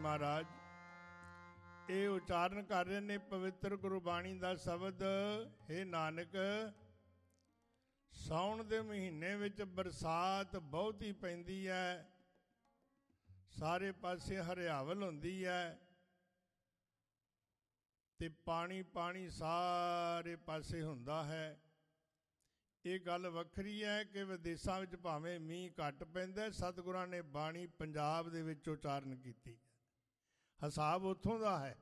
महाराज ਇਹ ਉਚਾਰਨ ਕਰ ਰਹੇ ਨੇ ਪਵਿੱਤਰ ਗੁਰਬਾਣੀ ਦਾ ਸ਼ਬਦ। ਹੇ ਨਾਨਕ, ਸਾਉਣ ਦੇ ਮਹੀਨੇ ਵਿੱਚ ਬਰਸਾਤ ਬਹੁਤੀ ਪੈਂਦੀ ਹੈ, ਸਾਰੇ ਪਾਸੇ ਹਰਿਆਵਲ ਹੁੰਦੀ ਹੈ ਤੇ ਪਾਣੀ ਪਾਣੀ ਸਾਰੇ ਪਾਸੇ ਹੁੰਦਾ ਹੈ। ਇਹ ਗੱਲ ਵੱਖਰੀ ਹੈ ਕਿ ਵਿਦੇਸ਼ਾਂ ਵਿੱਚ ਭਾਵੇਂ ਮੀਂਹ ਘੱਟ ਪੈਂਦਾ, ਸਤਿਗੁਰਾਂ ਨੇ ਬਾਣੀ ਪੰਜਾਬ ਦੇ ਵਿੱਚ ਉਚਾਰਨ ਕੀਤੀ। ਹਿਸਾਬ ਉੱਥੋਂ ਦਾ ਹੈ।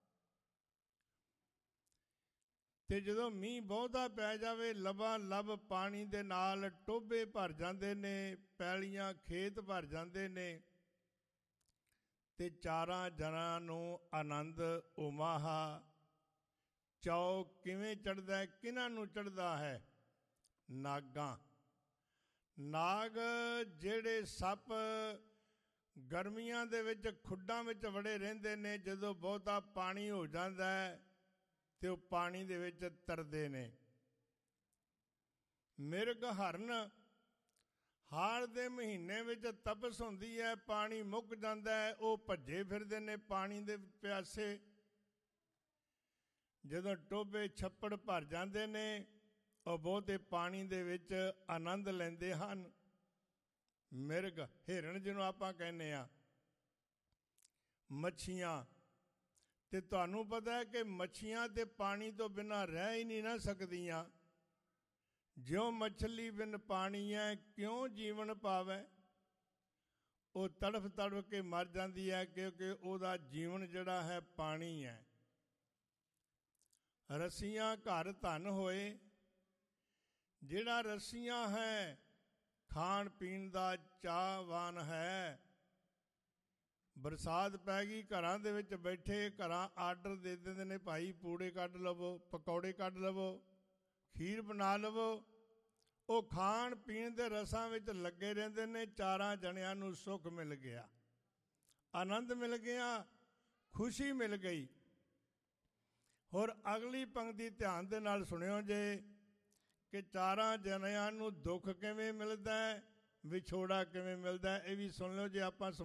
ਤੇ ਜਦੋਂ ਮੀਂਹ ਬਹੁਤਾ ਪੈ ਜਾਵੇ, ਲਬਾ ਲਬ ਪਾਣੀ ਦੇ ਨਾਲ ਟੋਭੇ ਭਰ ਜਾਂਦੇ ਨੇ, ਪੈਲੀਆਂ ਖੇਤ ਭਰ ਜਾਂਦੇ ਨੇ ਤੇ ਚਾਰਾਂ ਜਨਾਂ ਨੂੰ ਆਨੰਦ ਉਮਾਹਾ। ਚੌ ਕਿਵੇਂ ਚੜ੍ਹਦਾ? ਕਿਹਨਾਂ ਨੂੰ ਚੜ੍ਹਦਾ ਹੈ? ਨਾਗਾਂ। ਨਾਗ ਜਿਹੜੇ ਸੱਪ ਗਰਮੀਆਂ ਦੇ ਵਿੱਚ ਖੁੱਡਾਂ ਵਿੱਚ ਵੜੇ ਰਹਿੰਦੇ ਨੇ, ਜਦੋਂ ਬਹੁਤਾ ਪਾਣੀ ਹੋ ਜਾਂਦਾ ਹੈ ਤੇ ਉਹ ਪਾਣੀ ਦੇ ਵਿੱਚ ਤਰਦੇ ਨੇ। ਮਿਰਗ ਹਰਨ ਹਾੜ ਦੇ ਮਹੀਨੇ ਵਿੱਚ ਤਪਸ ਹੁੰਦੀ ਹੈ, ਪਾਣੀ ਮੁੱਕ ਜਾਂਦਾ ਹੈ, ਉਹ ਭੱਜੇ ਫਿਰਦੇ ਨੇ ਪਾਣੀ ਦੇ ਪਿਆਸੇ। ਜਦੋਂ ਟੋਭੇ ਛੱਪੜ ਭਰ ਜਾਂਦੇ ਨੇ, ਉਹ ਬਹੁਤੇ ਪਾਣੀ ਦੇ ਵਿੱਚ ਆਨੰਦ ਲੈਂਦੇ ਹਨ। ਮਿਰਗ, ਹਿਰਨ ਜਿਹਨੂੰ ਆਪਾਂ ਕਹਿੰਦੇ ਆ, ਮੱਛੀਆਂ। ਤੇ ਤੁਹਾਨੂੰ ਪਤਾ ਹੈ ਕਿ ਮੱਛੀਆਂ ਤੇ ਪਾਣੀ ਤੋਂ ਬਿਨਾਂ ਰਹਿ ਹੀ ਨਹੀਂ ਨਾ ਸਕਦੀਆਂ। ਜਿਉਂ ਮੱਛਲੀ ਬਿਨ ਪਾਣੀ ਹੈ, ਕਿਉਂ ਜੀਵਨ ਪਾਵੈ। ਉਹ ਤੜਫ ਤੜਫ ਕੇ ਮਰ ਜਾਂਦੀ ਹੈ, ਕਿਉਂਕਿ ਉਹਦਾ ਜੀਵਨ ਜਿਹੜਾ ਹੈ ਪਾਣੀ ਹੈ। ਰੱਸੀਆਂ ਘਰ ਧਨ ਹੋਏ। ਜਿਹੜਾ ਰੱਸੀਆਂ ਹੈ, ਖਾਣ ਪੀਣ ਦਾ ਚਾਹਵਾਨ ਹੈ। ਬਰਸਾਤ ਪੈ ਗਈ, ਘਰਾਂ ਦੇ ਵਿੱਚ ਬੈਠੇ, ਘਰਾਂ ਆਰਡਰ ਦੇ ਦਿੰਦੇ ਨੇ, ਭਾਈ ਪੂੜੇ ਕੱਢ ਲਵੋ, ਪਕੌੜੇ ਕੱਢ ਲਵੋ, ਖੀਰ ਬਣਾ ਲਵੋ। ਉਹ ਖਾਣ ਪੀਣ ਦੇ ਰਸਾਂ ਵਿੱਚ ਲੱਗੇ ਰਹਿੰਦੇ ਨੇ। ਚਾਰਾਂ ਜਣਿਆਂ ਨੂੰ ਸੁੱਖ ਮਿਲ ਗਿਆ, ਆਨੰਦ ਮਿਲ ਗਿਆ, ਖੁਸ਼ੀ ਮਿਲ ਗਈ। ਹੋਰ ਅਗਲੀ ਪੰਕਤੀ ਧਿਆਨ ਦੇ ਨਾਲ ਸੁਣਿਓ ਜੇ, ਕਿ ਚਾਰਾਂ ਜਣਿਆਂ ਨੂੰ ਦੁੱਖ ਕਿਵੇਂ ਮਿਲਦਾ ਹੈ, ਵਿਛੋੜਾ ਕਿਵੇਂ ਮਿਲਦਾ ਹੈ। ਇਹ ਵੀ ਸੁਣ ਲਓ ਜੇ ਆਪਾਂ